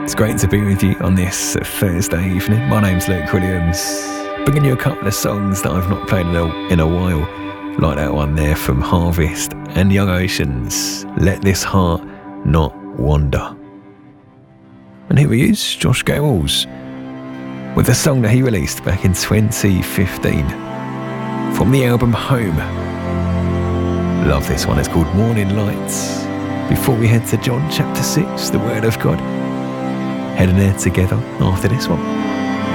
It's great to be with you on this Thursday evening. My name's Luke Williams, bringing you a couple of songs that I've not played in a while, like that one there from Harvest and Young Oceans, Let This Heart Not Wander. And here he is, Josh Gales, with a song that he released back in 2015 from the album Home. Love this one, it's called Morning Lights. Before we head to John chapter 6, the Word of God, heading there together after this one.